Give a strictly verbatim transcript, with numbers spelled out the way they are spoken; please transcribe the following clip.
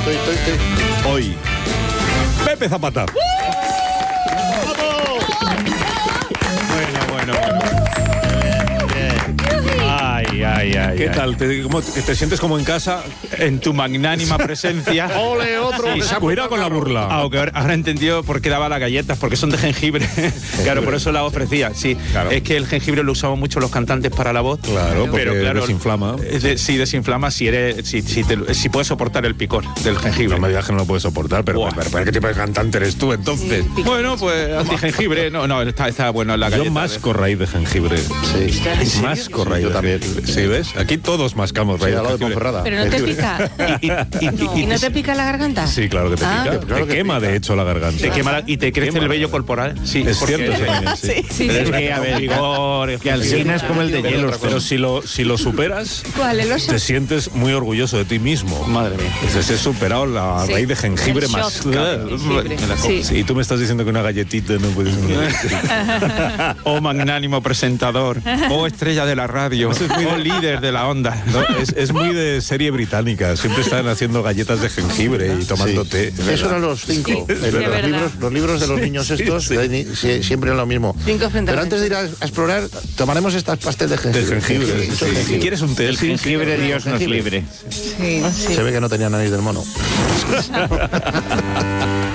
estoy, estoy, estoy. Hoy, Pepe Zapata. Bueno, bueno. Ay, ay, ay. ¿Qué ay. tal? ¿Te, cómo, te, ¿Te sientes como en casa? En tu magnánima presencia. ¡Ole, otro! Sí, que se ha Cuidado con la burla. Aunque ahora, ahora he entendido por qué daba las galletas, porque son de jengibre. Claro, por eso las ofrecía. Sí, Claro. es que el jengibre lo usamos mucho los cantantes para la voz. Claro, porque pero claro, desinflama. es de- sí, desinflama si eres, si, si, te- si puedes soportar el picor del jengibre. No me digas que no lo puedes soportar, pero, Buah. pero, pero ¿qué tipo de cantante eres tú entonces? Bueno, pues anti-jengibre. No, no, está, está bueno la Yo galleta. masco raíz de jengibre. Sí. Masco Sí, raíz yo de también. jengibre. Sí, ¿ves? Aquí todos mascamos Sí, raíz al de lado de jengibre. Ponferrada. Pero no te Jengibre. pica. Y, y- y- ¿Y no te pica la garganta? Sí, claro que te Ah. pica. Claro te que quema, pica. de hecho, la garganta. te quema la- y te crece el vello corporal. Sí, Es porque- cierto, sí, sí. Sí, Pero es sí. que, a ver, vigor, Que Alsina es como el de hielo. Pero si lo, si lo superas, ¿Cuál? ¿El oso? te sientes muy orgulloso de ti mismo. Madre mía. Dices, he superado la Sí. raíz de jengibre El más. shot de jengibre. Sí. Sí, y tú me estás diciendo que una galletita no puedes. Oh magnánimo presentador, oh estrella de la radio, oh líder de la onda. No, es, es muy de serie británica. Siempre están haciendo galletas de jengibre y tomando Sí. té. Eso eran los cinco. Sí, Eh, de los, verdad. libros, los libros de los niños estos sí. de ni- sie- siempre eran lo mismo. Cinco frente Pero al antes de ir a, a explorar, tomaremos estas pastel de De jengibre. jengibre. Sí, sí. de jengibre. Si quieres un té, El jengibre, Dios nos Jengibre. libre. Sí, sí. Se ve que no tenía nariz del mono.